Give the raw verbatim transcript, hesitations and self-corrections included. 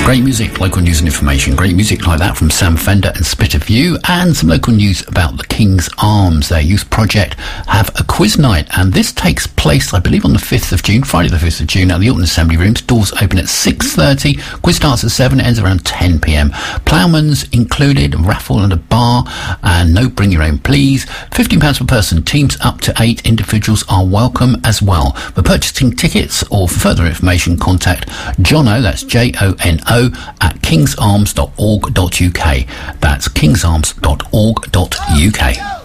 Great music, local news and information. Great music like that from Sam Fender and Spit of You, and some local news about the King's Arms. Their youth project have a quiz night, and this takes place, I believe, on the fifth of June, Friday the fifth of June, at the Alton Assembly Rooms. Doors open at six thirty. Quiz starts at seven, ends around ten p.m. Ploughman's included, a raffle and a bar, and no bring your own please. fifteen pounds per person. Teams up to eight individuals are welcome as well. For purchasing tickets or for further information, contact Jono, that's J O N O, at kingsarms dot org dot U K. That's kingsarms dot org dot U K.